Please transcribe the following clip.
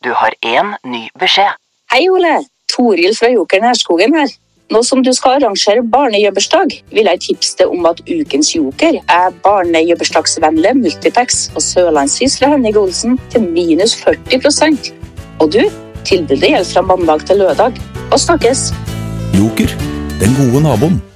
Du har en ny beskjed. Hei Ole, Toril fra Joker Nærskogen her. Nå som du skal arrangere barnejøbbersdag, vil jeg tipse deg om at ukens Joker er barnejøbbersdagsvennlige Multiplex og Sørlandsis fra Henning Olsen til minus 40%. Og du, tilbudet gjelder fra mandag til lørdag. Og snakkes! Joker, den gode naboen.